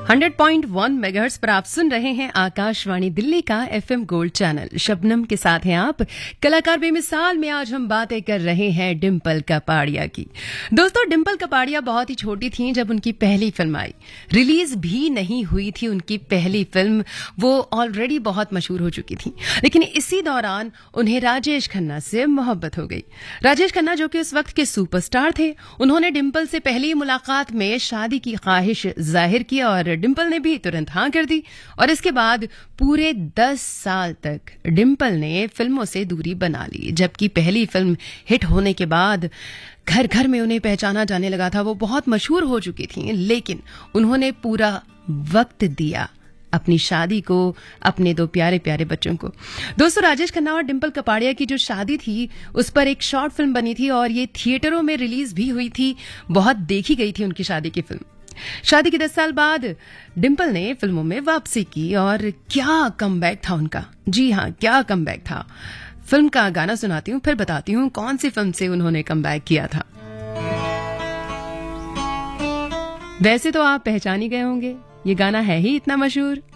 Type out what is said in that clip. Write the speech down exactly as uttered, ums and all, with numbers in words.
Hundred point one megahertz पर आप सुन रहे हैं आकाशवाणी दिल्ली का एफएम गोल्ड चैनल। शबनम के साथ हैं आप। कलाकार बेमिसाल में आज हम बातें कर रहे हैं डिंपल कपाड़िया की। दोस्तों, डिंपल कपाड़िया बहुत ही छोटी थी जब उनकी पहली फिल्म आई। रिलीज भी नहीं हुई थी उनकी पहली फिल्म, वो ऑलरेडी बहुत मशहूर हो चुकी थी। लेकिन इसी दौरान उन्हें राजेश खन्ना से मोहब्बत हो गई। राजेश खन्ना जो कि उस वक्त के सुपरस्टार थे, उन्होंने डिंपल से पहली मुलाकात में शादी की ख्वाहिश जाहिर की और डिंपल ने भी तुरंत हाँ कर दी। और इसके बाद पूरे दस साल तक डिंपल ने फिल्मों से दूरी बना ली। जबकि पहली फिल्म हिट होने के बाद घर घर में उन्हें पहचाना जाने लगा था, वो बहुत मशहूर हो चुकी थी। लेकिन उन्होंने पूरा वक्त दिया अपनी शादी को, अपने दो प्यारे प्यारे बच्चों को। दोस्तों, राजेश खन्ना और डिंपल कपाड़िया की जो शादी थी उस पर एक शॉर्ट फिल्म बनी थी और ये थिएटरों में रिलीज भी हुई थी। बहुत देखी गई थी उनकी शादी की फिल्म। शादी के दस साल बाद डिंपल ने फिल्मों में वापसी की और क्या कमबैक था उनका। जी हाँ, क्या कमबैक था। फिल्म का गाना सुनाती हूँ, फिर बताती हूँ कौन सी फिल्म से उन्होंने कमबैक किया था। वैसे तो आप पहचान ही गए होंगे, ये गाना है ही इतना मशहूर।